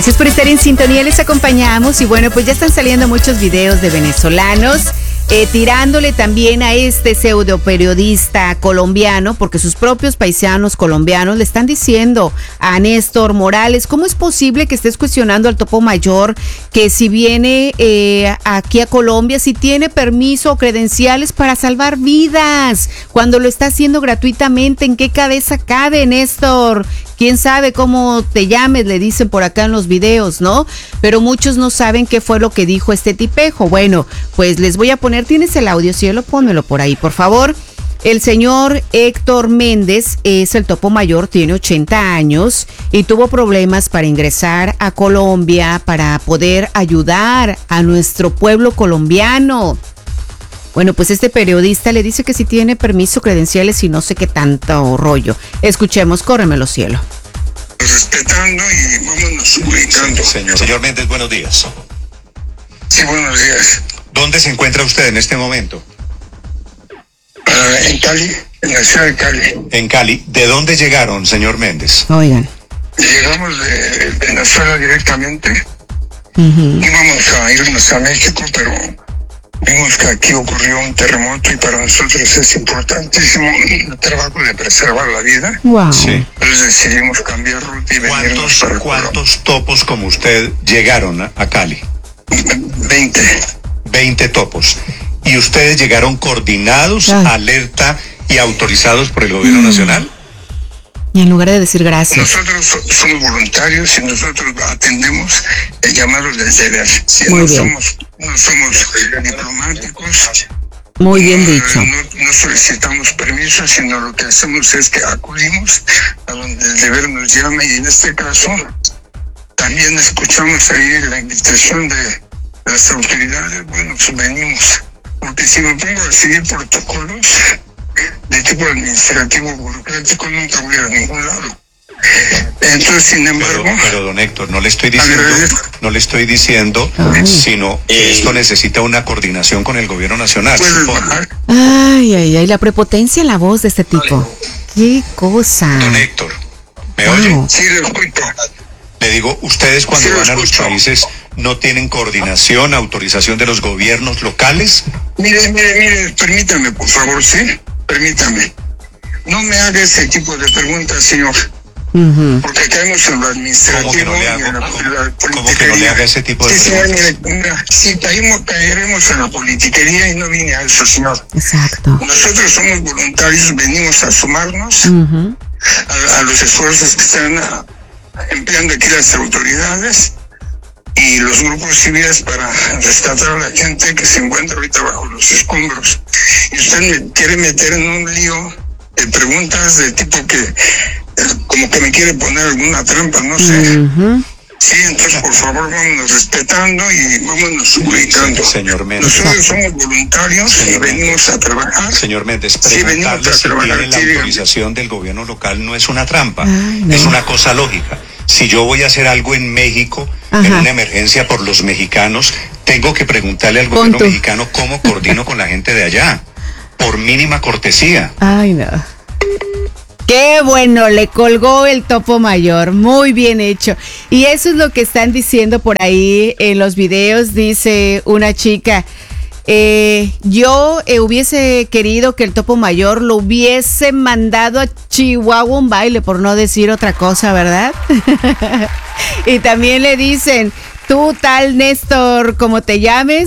Gracias por estar en sintonía, les acompañamos y bueno, pues ya están saliendo muchos videos de venezolanos tirándole también a este pseudo periodista colombiano, porque sus propios paisanos colombianos le están diciendo a Néstor Morales, ¿cómo es posible que estés cuestionando al Topo Mayor, que si viene aquí a Colombia, si tiene permiso o credenciales para salvar vidas, cuando lo está haciendo gratuitamente? ¿En qué cabeza cabe, Néstor? ¿Quién sabe cómo te llames? Le dicen por acá en los videos, ¿no? Pero muchos no saben qué fue lo que dijo este tipejo. Bueno, pues les voy a poner, ¿tienes el audio, cielo? Pónmelo por ahí, por favor. El señor Héctor Méndez es el Topo Mayor, tiene 80 años y tuvo problemas para ingresar a Colombia, para poder ayudar a nuestro pueblo colombiano. Bueno, pues este periodista le dice que si tiene permiso, credenciales y no sé qué tanto rollo. Escuchemos, córremelo, cielo. Respetando y vámonos ubicando. Señor Méndez, buenos días. Sí, buenos días. ¿Dónde se encuentra usted en este momento? En Cali, en la ciudad de Cali. En Cali. ¿De dónde llegaron, señor Méndez? Oigan. Llegamos de Venezuela directamente. Íbamos a irnos a México, pero vimos que aquí ocurrió un terremoto y para nosotros es importantísimo el trabajo de preservar la vida. Wow. Sí. Entonces decidimos cambiar ruta y venirnos para ¿Cuántos topos como usted llegaron a Cali? 20 topos. ¿Y ustedes llegaron coordinados, alerta y autorizados por el gobierno nacional? Y en lugar de decir gracias. Nosotros somos voluntarios y nosotros atendemos el llamado del deber. Si Muy no bien. somos diplomáticos. Muy bien dicho. No solicitamos permiso, sino lo que hacemos es que acudimos a donde el deber nos llama, y en este caso también escuchamos ahí la invitación de las autoridades. Bueno, pues venimos, porque si me pongo a seguir protocolos de tipo administrativo burocrático nunca voy a ningún lado. Entonces, sin embargo, pero don Héctor, no le estoy diciendo, sino que esto necesita una coordinación con el gobierno nacional. puedes bajar. Ay, la prepotencia en la voz de este tipo. Qué cosa. Don Héctor, ¿me oye? Sí, lo escucho. Le digo, ustedes cuando Sí, lo van a los escucho. países no tienen coordinación, autorización de los gobiernos locales. Mire, permítame, por favor, ¿sí? Permítame. No me haga ese tipo de preguntas, señor. Porque caemos en lo administrativo. ¿Cómo que no le hago? Y en la ¿Cómo que no le haga ese tipo de Sí, señor, preguntas? mira, sí, caeremos en la politiquería y no vine a eso, señor. Exacto. Nosotros somos voluntarios, venimos a sumarnos a los esfuerzos que están empleando aquí las autoridades y los grupos civiles para rescatar a la gente que se encuentra ahorita bajo los escombros. Y usted me quiere meter en un lío de preguntas de tipo que como que me quiere poner alguna trampa, no sé. Sí, entonces por favor vámonos respetando y vámonos ubicando. Señor Méndez. Nosotros somos voluntarios y venimos a trabajar. Señor Méndez, Sí, venimos preguntarle a si trabajar, tiene la sí, dígame. autorización del gobierno local no es una trampa, Ay, no. es una cosa lógica. Si yo voy a hacer algo en México, en una emergencia por los mexicanos, tengo que preguntarle al gobierno mexicano cómo coordino con la gente de allá, por mínima cortesía. Ay, no. Qué bueno, le colgó el Topo Mayor, muy bien hecho. Y eso es lo que están diciendo por ahí en los videos, dice una chica. Yo hubiese querido que el Topo Mayor lo hubiese mandado a Chihuahua un baile, por no decir otra cosa, ¿verdad? Y también le dicen, tú tal Néstor, como te llames,